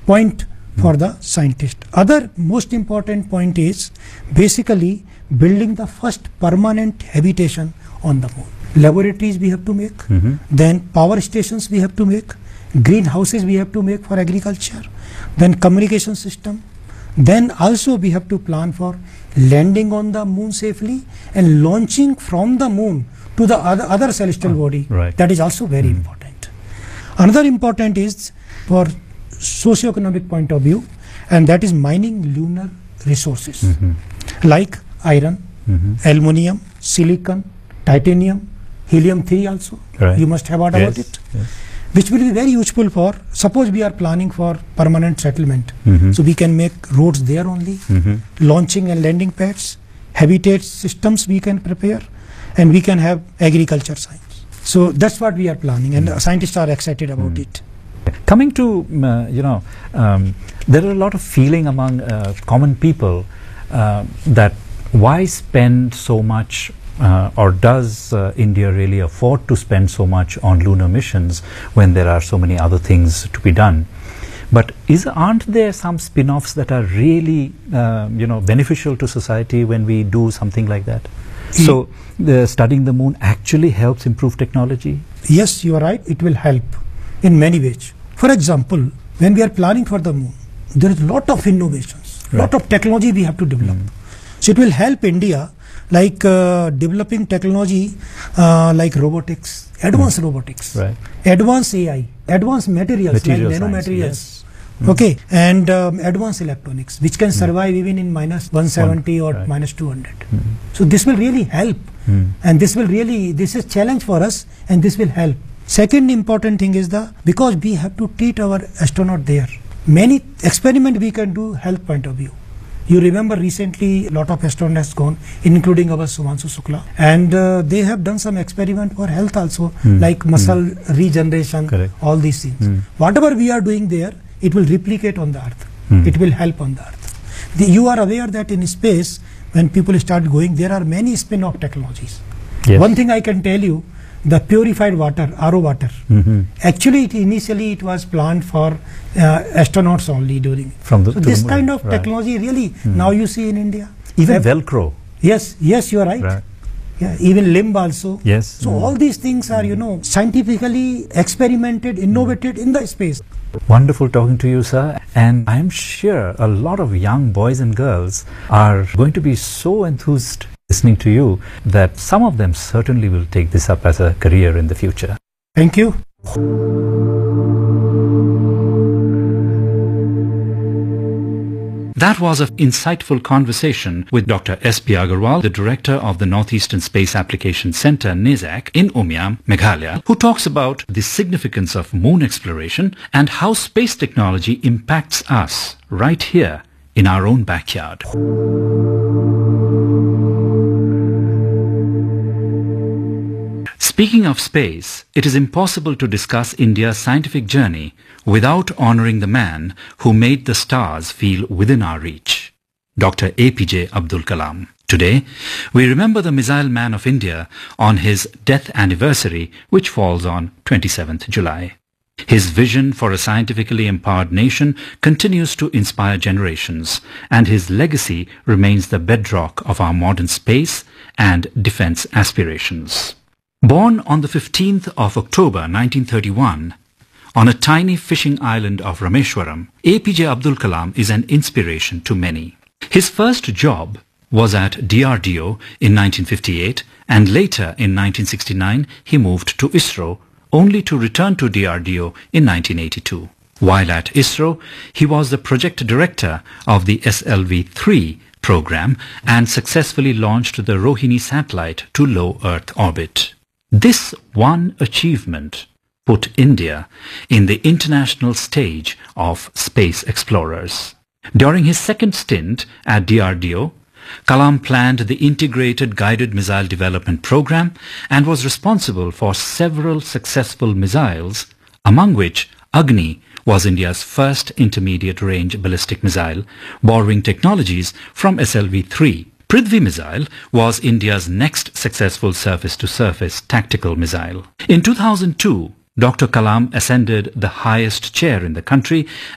point for the scientist. Other most important point is basically building the first permanent habitation on the moon. Laboratories we have to make, then power stations we have to make, greenhouses we have to make for agriculture, then communication system, then also we have to plan for landing on the moon safely and launching from the moon to the other celestial body. That is also very important. Another important is for socio-economic point of view, and that is mining lunar resources like iron, aluminium, silicon, titanium, helium-3 also. You must have heard about it. Which will be very useful for, suppose we are planning for permanent settlement. So we can make roads there only, launching and landing pads, habitat systems we can prepare, and we can have agriculture science. So that's what we are planning, and scientists are excited about it. Coming to, there are a lot of feeling among common people that why spend so much or does India really afford to spend so much on lunar missions when there are so many other things to be done? But aren't there some spin-offs that are really beneficial to society when we do something like that? So studying the moon actually helps improve technology? Yes, you are right. It will help in many ways. For example, when we are planning for the moon, there is a lot of innovations, lot of technology we have to develop. So it will help India like developing technology like robotics, advanced robotics, advanced AI, advanced materials like nanomaterials, okay, and advanced electronics, which can survive even in -170 or -200. So this will really help, and this is challenge for us, and this will help. Second important thing is because we have to treat our astronaut there. Many experiment we can do health point of view. You remember recently a lot of astronauts has gone, including our Sumanshu Shukla, and they have done some experiment for health also, like muscle regeneration, all these things. Whatever we are doing there, it will replicate on the Earth. It will help on the Earth. You are aware that in space, when people start going, there are many spin-off technologies. One thing I can tell you, the purified water, RO water, actually initially it was planned for astronauts only during. So this kind of technology really now you see in India. Even Velcro. Yes, you are right. Yeah, even limb also. So all these things are, scientifically experimented, innovated in the space. Wonderful talking to you, sir. And I'm sure a lot of young boys and girls are going to be so enthused listening to you that some of them certainly will take this up as a career in the future. Thank you. That was an insightful conversation with Dr. S.P. Agarwal, the director of the Northeastern Space Application Center, NESAC, in Umiam, Meghalaya, who talks about the significance of moon exploration and how space technology impacts us right here in our own backyard. Speaking of space, it is impossible to discuss India's scientific journey without honoring the man who made the stars feel within our reach, Dr. APJ Abdul Kalam. Today, we remember the Missile Man of India on his death anniversary, which falls on 27th July. His vision for a scientifically empowered nation continues to inspire generations, and his legacy remains the bedrock of our modern space and defense aspirations. Born on the 15th of October 1931, on a tiny fishing island of Rameshwaram, APJ Abdul Kalam is an inspiration to many. His first job was at DRDO in 1958, and later in 1969 he moved to ISRO, only to return to DRDO in 1982. While at ISRO, he was the project director of the SLV-3 program and successfully launched the Rohini satellite to low Earth orbit. This one achievement put India in the international stage of space explorers. During his second stint at DRDO, Kalam planned the Integrated Guided Missile Development Program and was responsible for several successful missiles, among which Agni was India's first intermediate-range ballistic missile, borrowing technologies from SLV-3. Prithvi missile was India's next successful surface-to-surface tactical missile. In 2002, Dr. Kalam ascended the highest chair in the country